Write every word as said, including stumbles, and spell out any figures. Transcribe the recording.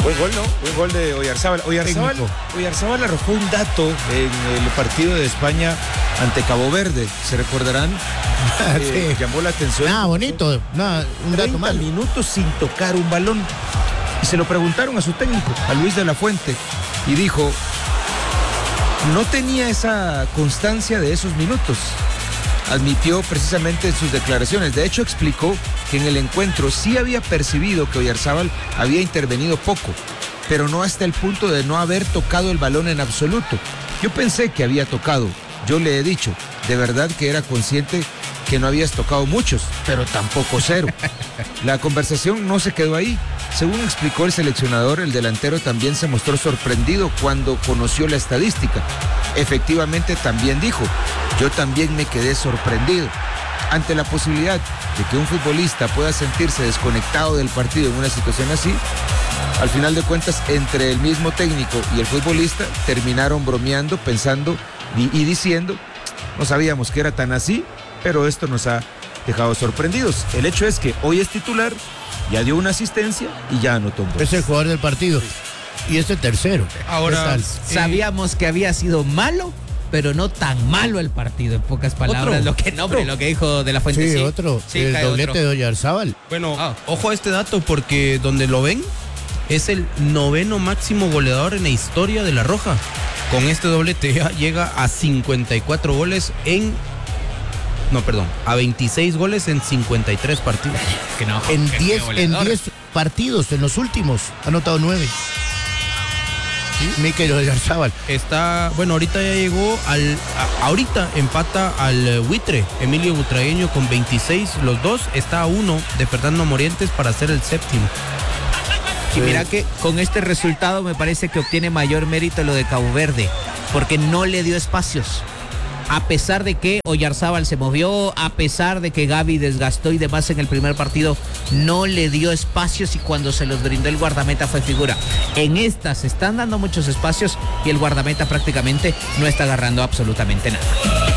Buen gol, ¿no? Buen gol de Oyarzábal. Oyarzábal, Oyarzábal arrojó un dato en el partido de España ante Cabo Verde. ¿Se recordarán? Eh, Sí. Llamó la atención. Nada bonito, nada, un dato treinta malo. minutos sin tocar un balón. Y se lo preguntaron a su técnico, a Luis de la Fuente, y dijo, no tenía esa constancia de esos minutos. Admitió precisamente en sus declaraciones. De hecho, explicó que en el encuentro sí había percibido que Oyarzábal había intervenido poco, pero no hasta el punto de no haber tocado el balón en absoluto. Yo pensé que había tocado. Yo le he dicho, de verdad que era consciente que no habías tocado muchos, pero tampoco cero. La conversación no se quedó ahí. Según explicó el seleccionador, el delantero también se mostró sorprendido cuando conoció la estadística. Efectivamente, también dijo, yo también me quedé sorprendido. Ante la posibilidad de que un futbolista pueda sentirse desconectado del partido en una situación así, al final de cuentas, entre el mismo técnico y el futbolista, terminaron bromeando, pensando y, y diciendo, no sabíamos que era tan así, pero esto nos ha dejado sorprendidos. El hecho es que hoy es titular, ya dio una asistencia y ya anotó un gol. Es el jugador del partido. Y es el tercero. Ahora, ¿Qué tal? eh, Sabíamos que había sido malo, pero no tan malo el partido, en pocas palabras. Otro, Lo que no, hombre, otro. lo que dijo de la Fuente. Sí, Sí, otro. Sí, el cae doblete otro. de Oyarzábal. bueno, Ah. ojo a este dato porque donde lo ven es el noveno máximo goleador en la historia de La Roja. Con este doblete ya llega a cincuenta y cuatro goles en... No, perdón, a veintiséis goles en cincuenta y tres partidos. Que no, En que- diez que goleador. en diez partidos, en los últimos, ha anotado nueve. Mikel Oyarzábal. Está, bueno, ahorita ya llegó al, a- ahorita empata al eh, Buitre, Emilio Butragueño con veintiséis, los dos, está a uno de Fernando Morientes para ser el séptimo. Y mira que con este resultado me parece que obtiene mayor mérito lo de Cabo Verde, porque no le dio espacios. A pesar de que Oyarzábal se movió, a pesar de que Gaby desgastó y demás en el primer partido, no le dio espacios y cuando se los brindó el guardameta fue figura. En estas se están dando muchos espacios y el guardameta prácticamente no está agarrando absolutamente nada.